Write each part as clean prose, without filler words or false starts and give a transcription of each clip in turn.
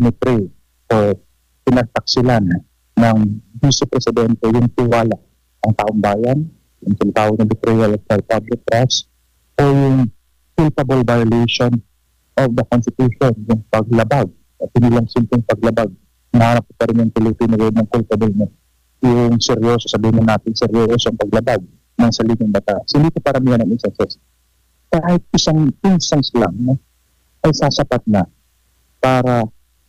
pinipray o pinagtaksilan ng Vice Presidente yung tiwala ng taong bayan, yung tinatawag na betrayal of public trust, o yung culpable violation of the Constitution, yung paglabag, at hindi lang simpleng paglabag, nahanap pa rin yung Filipino word ng culpable mo, yung seryoso, sabihin natin seryoso ang paglabag ng saligang batas. Hindi ko paramihan ng instances. Kahit isang instance lang, no, ay sasapat na para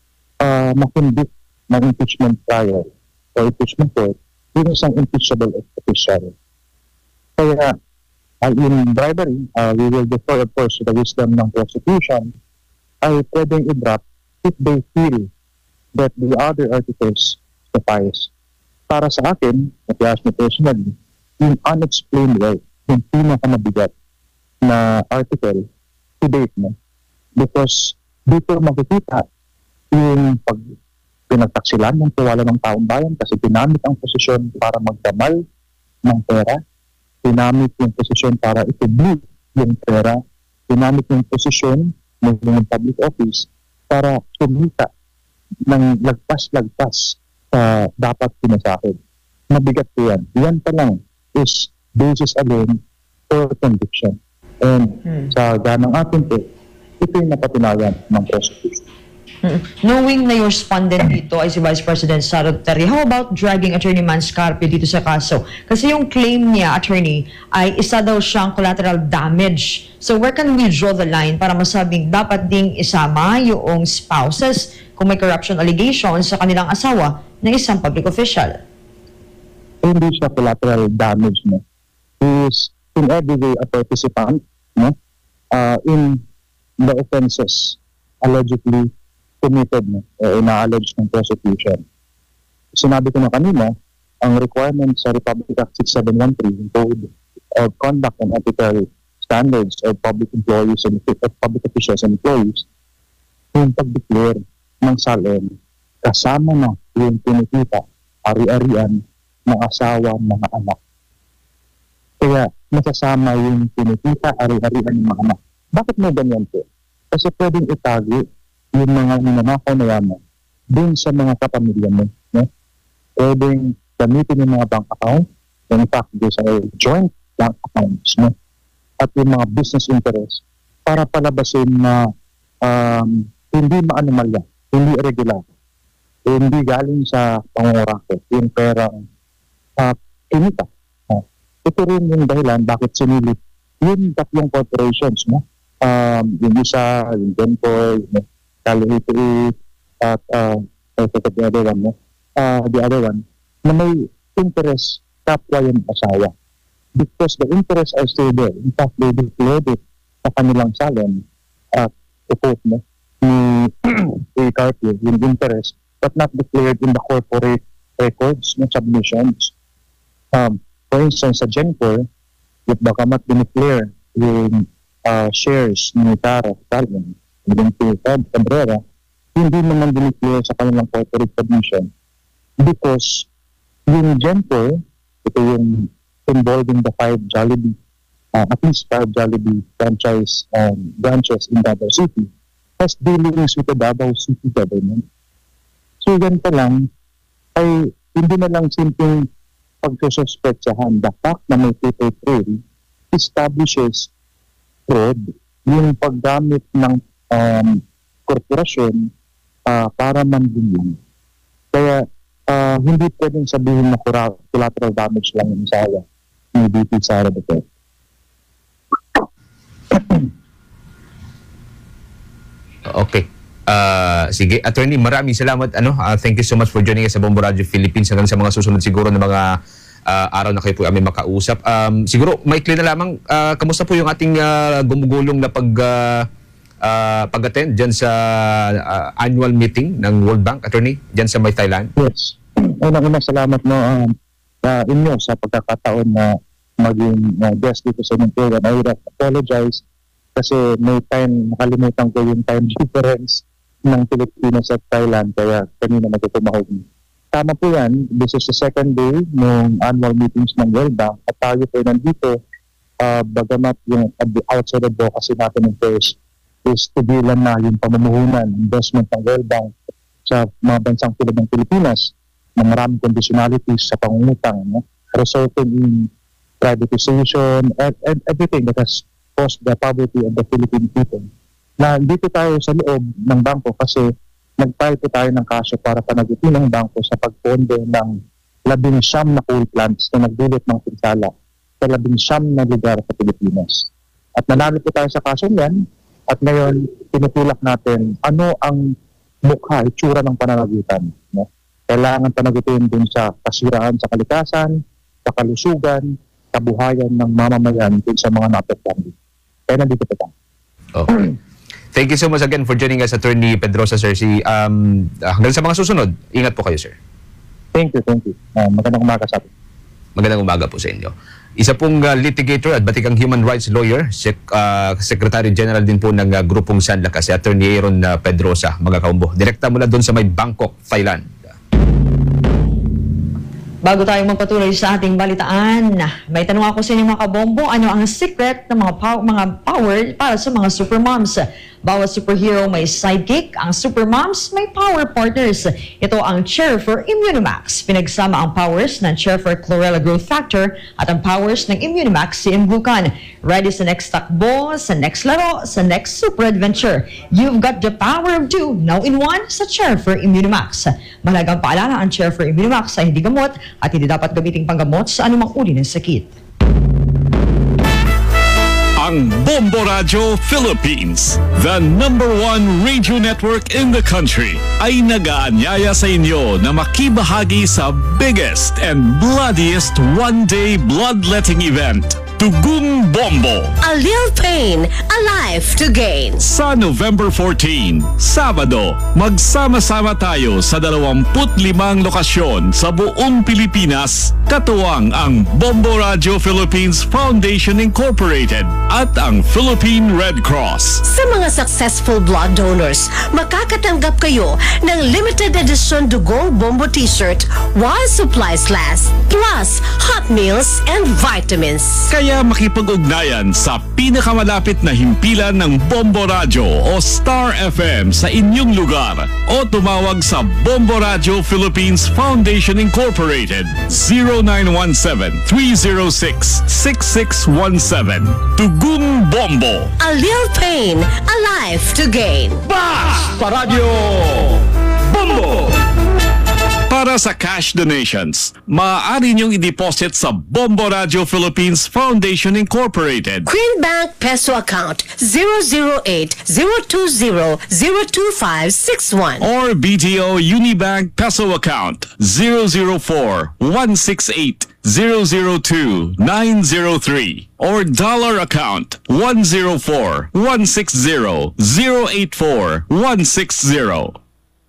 makonvict ng impeachment trial o impeachment court yung isang impeachable official. Kaya in bribery, we will defer of course to the wisdom ng prosecution, ay pwedeng i-drop if they feel that the other articles suffice. Para sa akin, if you ask me personally, yung unexplained right, yung pinakamabigat na article to date, no? Because dito makikita yung pinagtaksilan ng tiwala ng taong bayan kasi ginamit ang posisyon para magdamal ng pera, ginamit yung posisyon para i-public yung pera, ginamit yung posisyon ng public office para kumita ng lagpas-lagpas sa dapat pinasakit. Mabigat po yan. Yan pa lang is basis alone for conviction. And sa ganang atin po, ito yung napatunayan ng prosecution. Knowing na yung respondent dito ay si Vice President Sara Duterte, how about dragging Attorney Manscarpio dito sa kaso? Kasi yung claim niya, attorney, ay isa daw siyang collateral damage. So where can we draw the line para masabing dapat ding isama yung spouses kung may corruption allegations sa kanilang asawa na isang public official? Hindi siya collateral damage, no? He is in every way a participant, no? In the offenses allegedly committed, no? O ina-allege ng prosecution. Sinabi ko na kanina, ang requirement sa Republic Act 6713, yung Code of Conduct and Ethical Standards of Public Employees and Public Officials and Employees, yung pag-declare ng SALN, kasama na yung pinikita, ari-arian ng asawa, mga anak. Kaya masasama yung pinikita, ari-arian ng mga anak. Bakit mo ganyan po? Kasi pwedeng itagi yung mga ninanakaw na yaman dun sa mga kapamilya mo. No? Pwedeng gamitin yung mga bank account, in fact, these are joint bank accounts, no? At yung mga business interest para palabasin na hindi maanomalya, hindi irregular, hindi galing sa pangungurako, yung perang kinita. Ito rin yung dahilan bakit sinilip yung tatlong corporations, no? Yung isa, yung Genco, yung Calihiti, at the other one, no? The other one, na may interest kapwa yung asawa. Because the interests are still there. In fact, they declared it sa kanilang SALN at quote, no? Ni Carpio, yung interest, but not declared in the corporate records, no? Submissions. For instance, sa Genco, if bagamat dineclare yung shares ni Tara Calvin, yung Ted Cabrera, hindi naman dineclare sa kanilang corporate submission because yung Genco, ito yung involving the 5 Jollibee, at least 5 Jollibee franchise branches in Davao City, has dealings with the Davao City government. So yan pa lang, ay hindi na lang simpleng pagsususpetsahan. The fact na may paper trail establishes fraud, yung paggamit ng korporasyon para manbulong. Kaya hindi pwedeng sabihin na collateral damage lang yung asawa ni VP Sara Duterte. Okay. Sige, attorney, maraming salamat. Thank you so much for joining us sa Bombo Radio Philippines. Hanggang sa mga susunod siguro na mga araw na kayo po kami makausap. Siguro, maikli na lamang, kamusta po yung ating gumugulong na pag-attend dyan sa annual meeting ng World Bank, attorney, dyan sa Thailand? Yes. Unang-unang salamat mo inyo sa pagkakataon na maging guest dito sa inyong program. I would apologize kasi may time, nakalimutan ko yung time difference ng Pilipinas at Thailand, kaya kanina nagtutumahog. Tama po yan, this is the second day ng annual meetings ng World Bank at tayo po nandito, bagamat yung outside advocacy natin ng first is tigilan na yung pamumuhunan, investment ng World Bank sa mga bansang tulad ng Pilipinas na maraming conditionalities sa pangungutang, no? Resulting in privatization and everything that has caused the poverty of the Philippine people. Na dito tayo sa loob ng bangko kasi nag-file po tayo ng kaso para panagutin ng bangko sa pagpondo ng 19 na coal plants na nagdulot ng pinsala sa 19 na lugar sa Pilipinas. At nanalo po tayo sa kaso niyan at ngayon tinutulak natin ano ang mukha, itsura ng pananagutan. No? Kailangan panagutin dun sa kasiraan sa kalikasan, sa kalusugan, sa buhayan ng mamamayan dun sa mga napagdami. Kaya nandito po tayo. Okay. Thank you so much again for joining us, Attorney Pedrosa, sir. Hanggang sa mga susunod, ingat po kayo, sir. Thank you. Magandang umaga sa atin. Magandang umaga po sa inyo. Isa pong litigator at batikang human rights lawyer, Secretary General din po ng grupong Sanlakas, si Attorney Aaron Pedrosa, mga kaumbo. Direkta mula doon sa may Bangkok, Thailand. Bago tayo magpatuloy sa ating balitaan, may tanong ako sa inyo mga kabombo, ano ang secret ng mga power para sa mga supermoms? Bawat superhero may sidekick, ang supermoms may power partners. Ito ang Chair for Immunimax. Pinagsama ang powers ng Chair for Chlorella Growth Factor at ang powers ng Immunimax CM Glucan. Ready sa next takbo, sa next laro, sa next super adventure. You've got the power of two, now in one, sa Chair for Immunimax. Mahalagang paalala, ang Chair for Immunimax ay hindi gamot at hindi dapat gamiting panggamot sa anumang uri ng sakit. Ang Bombo Radio Philippines, the #1 radio network in the country, ay nag-aanyaya sa inyo na makibahagi sa biggest and bloodiest one-day bloodletting event, Tugong Bombo. A little pain, a life to gain. Sa November 14, Sabado, magsama-sama tayo sa 25 lokasyon sa buong Pilipinas, katuwang ang Bombo Radio Philippines Foundation Incorporated at ang Philippine Red Cross. Sa mga successful blood donors, makakatanggap kayo ng limited edition Dugong Bombo t-shirt while supplies last, plus hot meals and vitamins. Kaya makipag-ugnayan sa pinakamalapit na himpilan ng Bombo Radio o Star FM sa inyong lugar o tumawag sa Bombo Radio Philippines Foundation Incorporated 0917-306-6617. Tugong Bombo. A little pain, a life to gain. Basta Radio Bombo! Para sa cash donations, maaari niyong i-deposit sa Bombo Radio Philippines Foundation Incorporated. Green Bank Peso Account 008-020-02561 Or BDO Unibank Peso Account 004-168-002-903 or Dollar Account 104-160-084-160.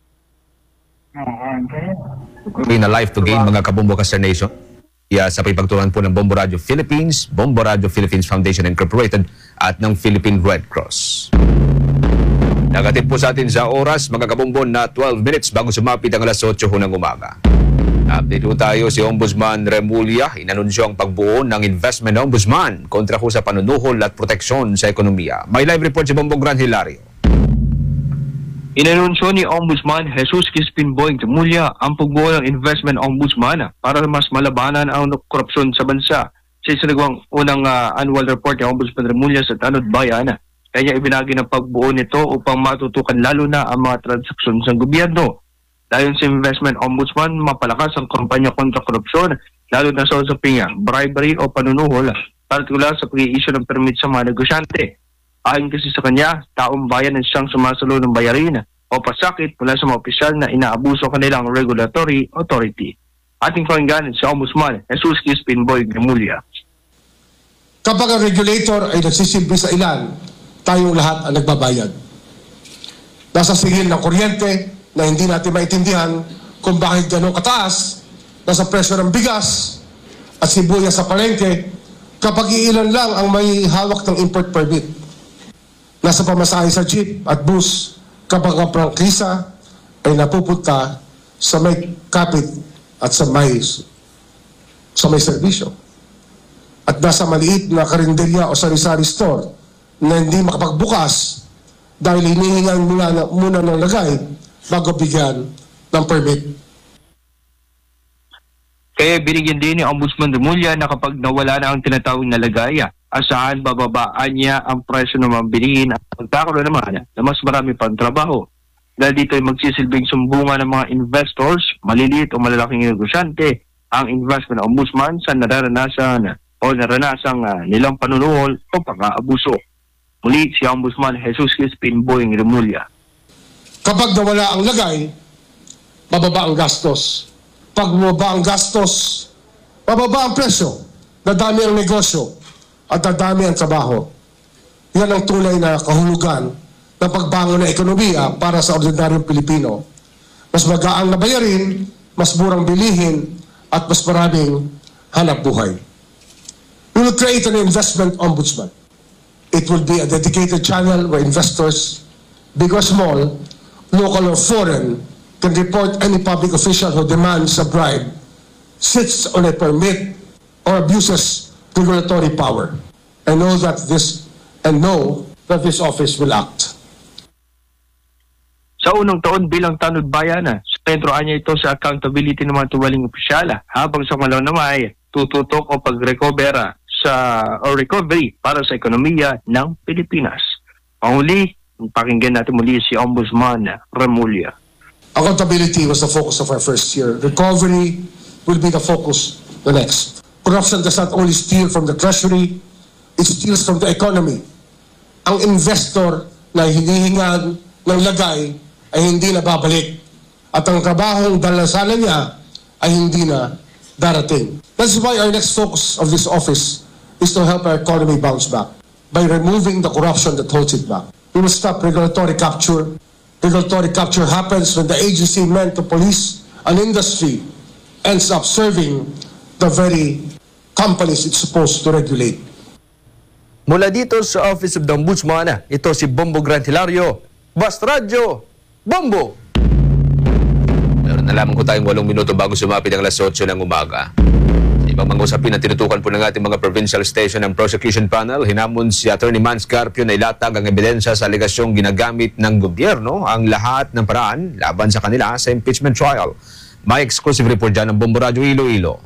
In a life to gain, mga kabombo Caster Nation. Sa pagtulungan po ng Bombo Radio Philippines, Bombo Radio Philippines Foundation Incorporated at ng Philippine Red Cross. Nagatid po sa atin sa oras, mga kabombo, na 12 minutes bago sumapit ang alas 8 ng umaga. Update po tayo si Ombudsman Remulla. Inanunsyo ang pagbuo ng Investment Ombudsman kontra sa panunuhol at proteksyon sa ekonomiya. May live report si Bombong Gran Hilario. Inanunsyo ni Ombudsman Jesus Crispin Boying Remulla ang pagbuo ng Investment Ombudsman para mas malabanan ang korupsyon sa bansa. Sa isinagawang unang annual report ni Ombudsman Remulla sa Tanod Bayan, kaya ibinagi ng pagbuo nito upang matutukan lalo na ang mga transaksyon sa gobyerno. Dayon sa Investment Ombudsman, mapalakas ang kampanya kontra korupsyon, lalo na sa usaping bribery o panunuhol, partikular sa pag-i-issue ng permit sa mga negosyante. Ayon kasi sa kanya, taong bayan ang siyang sumasalo ng bayarin o pasakit mula sa mga opisyal na inaabuso kanilang regulatory authority. Ating pakinggan sa Ombudsman Jesus Crispin Boying Remulla. Kapag ang regulator ay nagsisilbi sa ilan, tayong lahat ang nagbabayad. Nasa singil ng kuryente na hindi natin maintindihan kung bakit gano'ng kataas, nasa presyo ng bigas at sibuyas sa palengke, kapag iilan lang ang may hawak ng import permit. Nasa pamasahe sa jeep at bus kapag ang prangkisa ay napupunta sa may kapit at sa may serbisyo. At nasa maliit na karinderya o sari-sari store na hindi makapagbukas dahil hinihingan muna ng lagay bago bigyan ng permit. Kaya binigyan din ni Ombudsman Remulla na kapag nawala na ang tinatawag na lagaya, asahan bababaan niya ang presyo ng mga bilihin at magkakaroon naman na mas marami pang trabaho. Dahil dito ay magsisilbing sumbungan ng mga investors, maliliit o malalaking negosyante, ang investment ombudsman sa naranasang nilang panunuhol o pang-aabuso. Muli si Ombudsman Jesus Crispin Boying Remulla. Kapag nawala ang lagay, bababa ang gastos. Pag bumaba ang gastos, bababa ang presyo, dadami ang negosyo, at dadami ang trabaho. Yan ang tunay na kahulugan ng pagbangon ng ekonomiya para sa ordinaryong Pilipino. Mas magaang na bayarin, mas murang bilihin, at mas maraming hanap buhay. We will create an investment ombudsman. It will be a dedicated channel where investors, big or small, local or foreign, can report any public official who demands a bribe, sits on a permit, or abuses regulatory power. I know that this this office will act. Sa unang taon bilang tanod bayan, sentroan niya ito sa accountability ng mga tuwaling opisyala, habang sa malaw naman ay tututok o pag-recover recovery para sa ekonomiya ng Pilipinas. Panghuli, pakinggan natin muli si Ombudsman Remulla. Accountability was the focus of our first year. Recovery will be the focus the next. Corruption does not only steal from the treasury, it steals from the economy. Ang investor na hinihingan ng lagay ay hindi na babalik. At ang trabahong dalasalan niya ay hindi na darating. That's why our next focus of this office is to help our economy bounce back by removing the corruption that holds it back. We will stop regulatory capture. Regulatory capture happens when the agency meant to police an industry ends up serving the very companies it's supposed to regulate. Mula dito sa Office of the Ombudsman, ito si Bombo Grant Hilario. Basta Radyo, Bombo! Meron na lamang ko tayong 8 minuto bago sumapit ang alas 8 ng umaga. Sa ibang mga usapin na tinutukan po ng ating mga provincial station ng prosecution panel, hinamon si Atty. Mans Carpio na ilatag ang ebidensya sa alegasyong ginagamit ng gobyerno ang lahat ng paraan laban sa kanila sa impeachment trial. May exclusive report dyan ng Bombo Radyo Iloilo.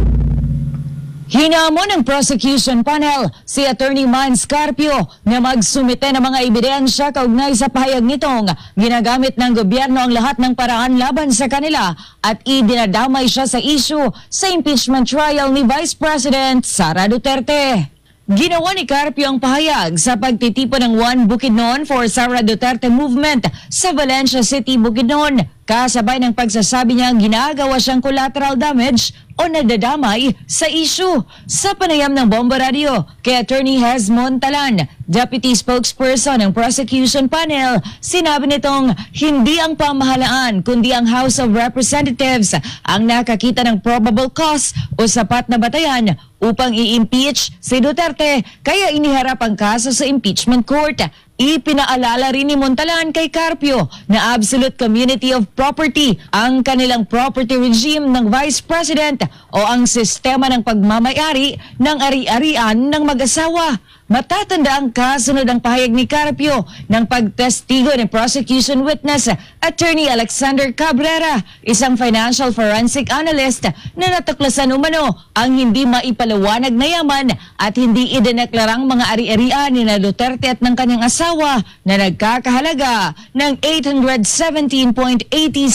Hinamon ng prosecution panel si Atty. Mans Carpio na magsumite ng mga ebidensya kaugnay sa pahayag nitong ginagamit ng gobyerno ang lahat ng paraan laban sa kanila at idinadamay siya sa issue sa impeachment trial ni Vice President Sara Duterte. Ginawa ni Carpio ang pahayag sa pagtitipon ng One Bukidnon for Sara Duterte movement sa Valencia City, Bukidnon, kasabay ng pagsasabi niya ginagawa siyang collateral damage o nadadamay sa issue. Sa panayam ng Bombo Radio kay Attorney Hesmon Talan, Deputy Spokesperson ng Prosecution Panel, sinabi nitong hindi ang pamahalaan kundi ang House of Representatives ang nakakita ng probable cause o sapat na batayan upang i-impeach si Duterte, kaya iniharap ang kaso sa impeachment court. Ipinaalala rin ni Montalan kay Carpio na absolute community of property ang kanilang property regime ng Vice President o ang sistema ng pagmamayari ng ari-arian ng mag-asawa. Matatanda ang kasunod ang pahayag ni Carpio ng pagtestigo ng prosecution witness Attorney Alexander Cabrera, isang financial forensic analyst na natuklasan umano ang hindi maipaliwanag na yaman at hindi idineklarang mga ari-arian ni Duterte at ng kanyang asawa na nagkakahalaga ng 817.87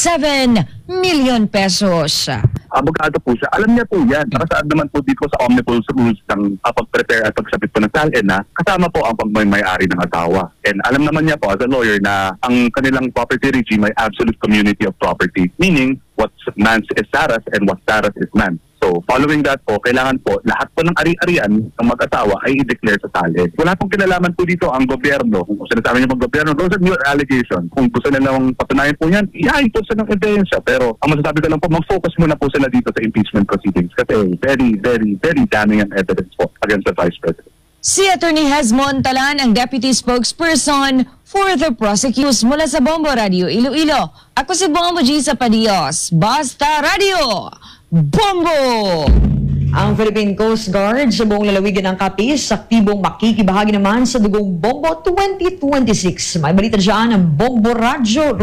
million pesos. Abogado po siya. Alam niya po yan. Nakasaad naman po dito sa omnibus rules ng pag-prepare at pagsabit po ng SALN na kasama po ang pagmay-ari ng asawa. And alam naman niya po as a lawyer na ang kanilang property regime ay absolute community of property. Meaning, what man's is Sarah's and what Sarah's is man's. So, following that po, kailangan po lahat po ng ari-arian ng mag-asawa ay i-declare sa SALN. Wala pong kinalaman po dito ang gobyerno. Kung sinasabi niyo mag-gobyerno, those are new allegations. Kung gusto nilang patunayan po yan, iyahin po sa ng ebidensya. Pero ang masasabi ko lang po, mag-focus muna po sila dito sa impeachment proceedings kasi very, very, very damning ang evidence po against the Vice President. Si Attorney Hesmon Talan ang Deputy Spokesperson for the prosecution mula sa Bombo Radio Iloilo. Ako si Bombo G. Zapadios. Basta Radio! Bombo! Ang Philippine Coast Guard sa buong lalawigan ng Capiz, aktibong makikibahagi naman sa Dugong Bombo 2026. May balita dyan ang Bombo Radio.